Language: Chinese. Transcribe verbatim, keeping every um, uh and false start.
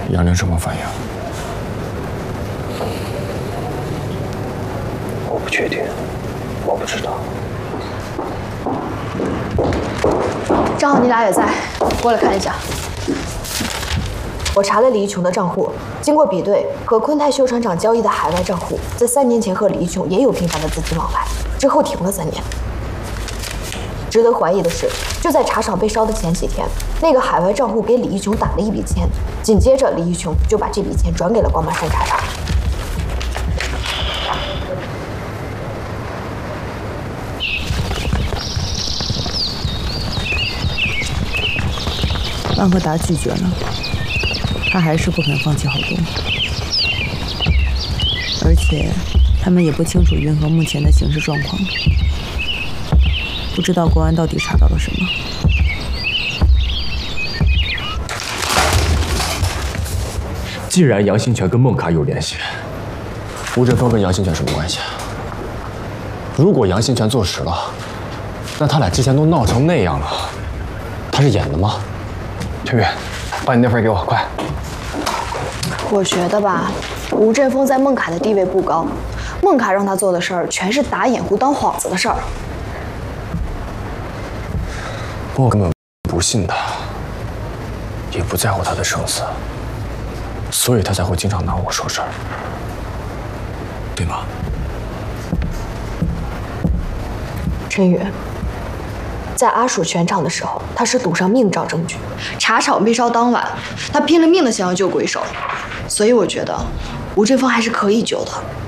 杨凌什么反应？ 我不确定，我不知道。 正好你俩也在，过来看一下。我查了李一琼的账户，经过比对，和昆泰秀厂长交易的海外账户，在三年前和李一琼也有频繁的资金往来，之后停了三年。值得怀疑的是，就在茶厂被烧的前几天，那个海外账户给李一琼打了一笔钱，紧接着李一琼就把这笔钱转给了光马山茶厂。 万和达拒绝了，他还是不肯放弃好东，而且他们也不清楚云和目前的刑事状况，不知道国安到底查到了什么。 既然杨新全跟孟卡有联系，吴振峰跟杨新全什么关系？如果杨新全坐实了，那他俩之前都闹成那样了，他是演的吗？陈宇，把你那份给我，快！ 我觉得吧，吴振峰在孟卡的地位不高，孟卡让他做的事儿全是打掩护、当幌子的事儿。 我根本不信他，也不在乎他的生死，所以他才会经常拿我说事儿，对吗？ 陈宇。在阿蜀全场的时候，他是赌上命找证据。茶厂被烧当晚，他拼了命的想要救鬼手，所以我觉得吴振峰还是可以救的。